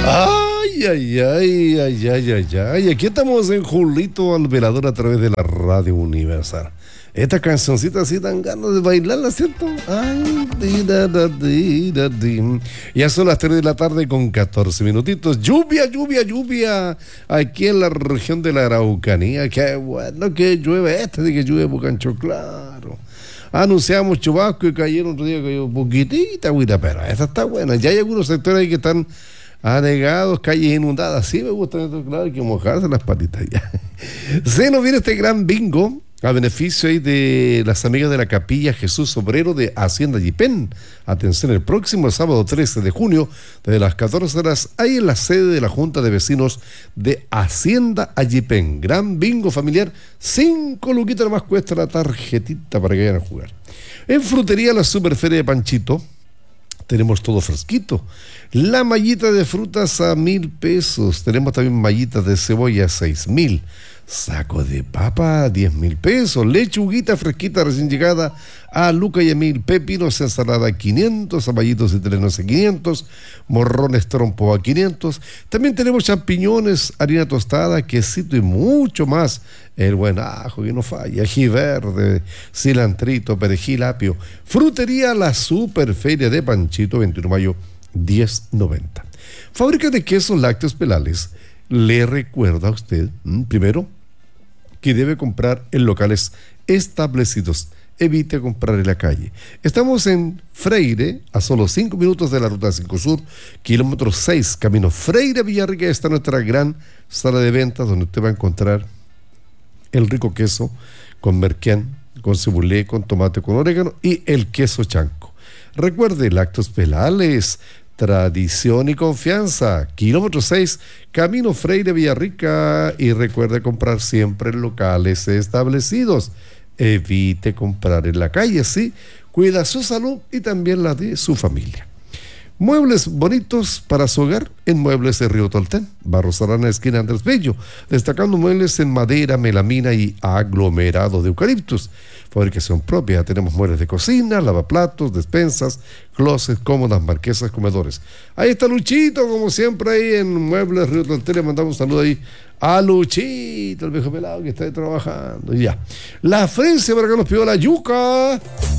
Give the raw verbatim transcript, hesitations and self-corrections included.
Ay, ay, ay, ay, ay, ay, ay. Aquí estamos en Julito al Velador a través de la Radio Universal. Esta cancioncita así dan ganas de bailarla, ¿cierto? Ay, di, da, da, di, da, di. Ya son las tres de la tarde con catorce minutitos. Lluvia, lluvia, lluvia. Aquí en la región de la Araucanía. Qué bueno que llueve. Este de que llueve Pucancho, claro. Anunciamos chubasco y cayeron otro día, cayó poquitita agüita, pero esta está buena. Ya hay algunos sectores ahí que están anegados, calles inundadas. Sí me gusta, claro, hay que mojarse las patitas ya. Se nos viene este gran bingo a beneficio ahí de las amigas de la Capilla Jesús Obrero de Hacienda Yipén. Atención, el próximo sábado trece de junio, desde las catorce horas, ahí en la sede de la Junta de Vecinos de Hacienda Yipén. Gran bingo familiar, cinco luquitas más cuesta la tarjetita para que vayan a jugar. En Frutería La Superferia de Panchito, tenemos todo fresquito. La mallita de frutas a mil pesos. Tenemos también mallitas de cebolla a seis mil. Saco de papa a diez mil pesos. Lechuguita fresquita recién llegada a Luca y a mil. Pepinos ensalada a quinientos. Zaballitos y telenos a quinientos. Morrones trompo a quinientos. También tenemos champiñones, harina tostada, quesito y mucho más. El buen ajo que no falla, ají verde, cilantrito, perejil, apio. Frutería La Superferia de Panchito, veintiuno de mayo, diez noventa. Fábrica de quesos lácteos Pelales le recuerda a usted, primero, que debe comprar en locales establecidos. Evite comprar en la calle. Estamos en Freire, a solo cinco minutos de la ruta cinco Sur, kilómetro seis, camino Freire Villarrica. Está nuestra gran sala de ventas donde usted va a encontrar el rico queso con merquén, con cebulé, con tomate, con orégano y el queso chanco. Recuerde, Lácteos Pelales, tradición y confianza. Kilómetro seis, camino Freire Villarrica. Y recuerde comprar siempre en locales establecidos. Evite comprar en la calle, sí. Cuida su salud y también la de su familia. Muebles bonitos para su hogar en Muebles de Río Toltén, Barros Arana, esquina Andrés Bello, destacando muebles en madera, melamina y aglomerado de eucaliptus. Fabricación propia, tenemos muebles de cocina, lavaplatos, despensas, closets, cómodas, marquesas, comedores. Ahí está Luchito, como siempre, ahí en Muebles Río Toltén. Le mandamos un saludo ahí a Luchito, el viejo pelado que está ahí trabajando. Ya. La Frencia, para que nos pidió la yuca.